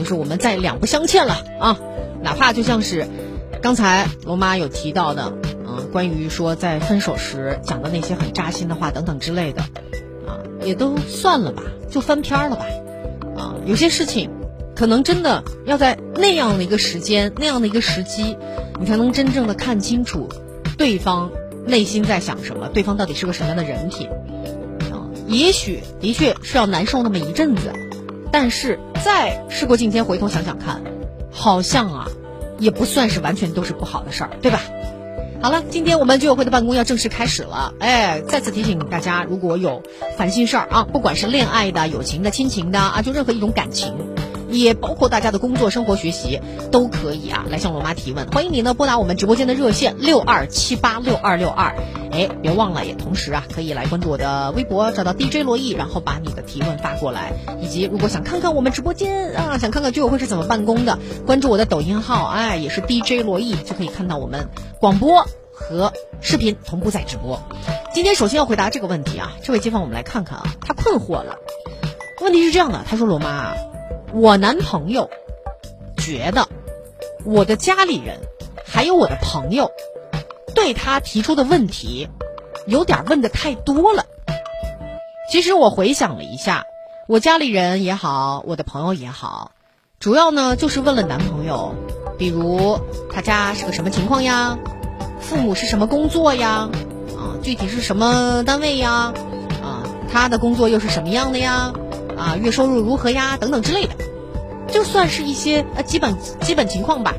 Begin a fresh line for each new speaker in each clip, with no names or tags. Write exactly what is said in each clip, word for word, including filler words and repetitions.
就是我们再两不相欠了啊。哪怕就像是刚才罗妈有提到的，嗯，关于说在分手时讲的那些很扎心的话等等之类的，啊，也都算了吧，就翻篇了吧。啊，有些事情可能真的要在那样的一个时间、那样的一个时机，你才能真正的看清楚对方内心在想什么，对方到底是个什么样的人品。啊，也许的确是要难受那么一阵子，但是再事过境迁，回头想想看，好像啊，也不算是完全都是不好的事儿，对吧？好了，今天我们居委会的办公要正式开始了。哎，再次提醒大家，如果有烦心事儿啊，不管是恋爱的、友情的、亲情的啊，就任何一种感情，也包括大家的工作、生活、学习，都可以啊来向罗妈提问。欢迎你呢拨打我们直播间的热线六二七八六二六二。哎，别忘了，也同时啊可以来关注我的微博，找到 D J 罗毅，然后把你的提问发过来。以及如果想看看我们直播间啊，想看看居委会是怎么办公的，关注我的抖音号，哎，也是 D J 罗毅，就可以看到我们广播和视频同步在直播。今天首先要回答这个问题啊，这位街坊我们来看看啊，他困惑了。问题是这样的，他说罗妈，我男朋友觉得我的家里人还有我的朋友对他提出的问题有点问得太多了。其实我回想了一下，我家里人也好，我的朋友也好，主要呢就是问了男朋友，比如他家是个什么情况呀，父母是什么工作呀，啊，具体是什么单位呀，啊，他的工作又是什么样的呀，啊，月收入如何呀，等等之类的，就算是一些呃基本基本情况吧。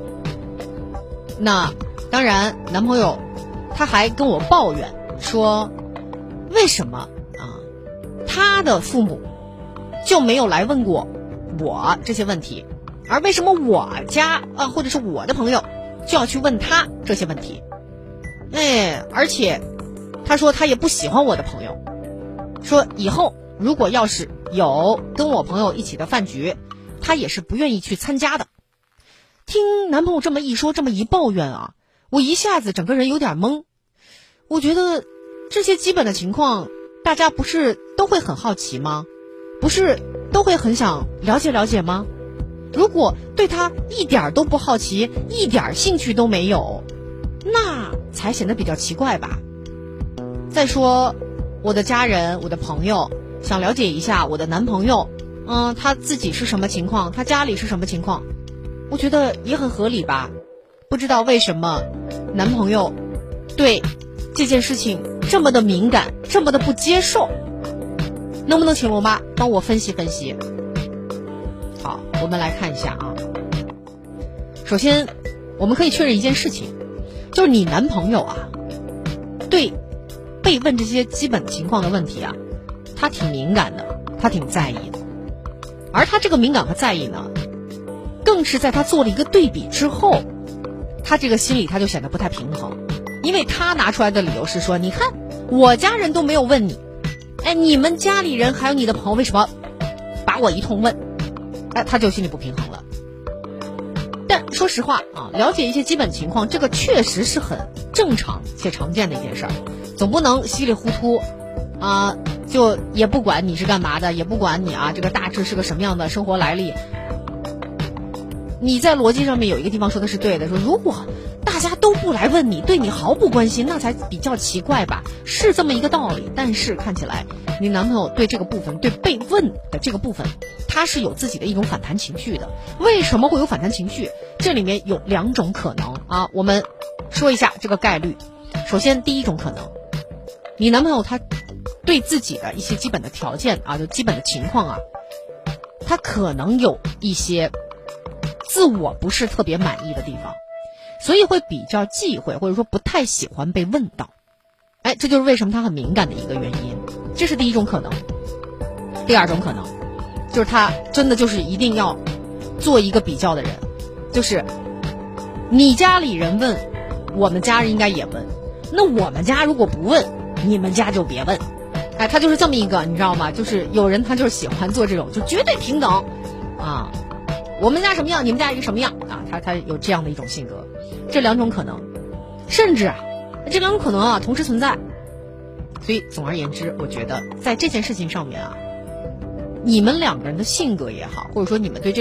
那当然，男朋友他还跟我抱怨说，为什么啊，他的父母就没有来问过我这些问题，而为什么我家啊或者是我的朋友就要去问他这些问题？哎，而且他说他也不喜欢我的朋友，说以后如果要是有跟我朋友一起的饭局，他也是不愿意去参加的。听男朋友这么一说，这么一抱怨啊，我一下子整个人有点懵。我觉得这些基本的情况，大家不是都会很好奇吗？不是都会很想了解了解吗？如果对他一点都不好奇，一点兴趣都没有，那才显得比较奇怪吧。再说我的家人，我的朋友想了解一下我的男朋友，嗯，他自己是什么情况，他家里是什么情况，我觉得也很合理吧。不知道为什么男朋友对这件事情这么的敏感，这么的不接受，能不能请罗妈帮我分析分析？好，我们来看一下啊。首先我们可以确认一件事情，就是你男朋友啊对被问这些基本情况的问题啊，他挺敏感的，他挺在意的。而他这个敏感和在意呢，更是在他做了一个对比之后，他这个心里他就显得不太平衡。因为他拿出来的理由是说，你看我家人都没有问你，哎，你们家里人还有你的朋友为什么把我一通问，哎，他就心里不平衡了。但说实话啊，了解一些基本情况，这个确实是很正常且常见的一件事儿，总不能稀里糊涂啊，就也不管你是干嘛的，也不管你啊这个大致是个什么样的生活来历。你在逻辑上面有一个地方说的是对的，说如果大家都不来问你，对你毫不关心，那才比较奇怪吧，是这么一个道理。但是看起来你男朋友对这个部分，对被问的这个部分，他是有自己的一种反弹情绪的。为什么会有反弹情绪？这里面有两种可能啊，我们说一下这个概率。首先第一种可能，你男朋友他对自己的一些基本的条件啊，就基本的情况啊，他可能有一些自我不是特别满意的地方，所以会比较忌讳，或者说不太喜欢被问到。哎，这就是为什么他很敏感的一个原因，这是第一种可能。第二种可能就是他真的就是一定要做一个比较的人，就是你家里人问，我们家人应该也问，那我们家如果不问，你们家就别问。哎，他就是这么一个，你知道吗？就是有人他就是喜欢做这种就绝对平等啊，我们家什么样，你们家一个什么样啊？他他有这样的一种性格，这两种可能，甚至啊，这两种可能啊同时存在。所以总而言之，我觉得在这件事情上面啊，你们两个人的性格也好，或者说你们对这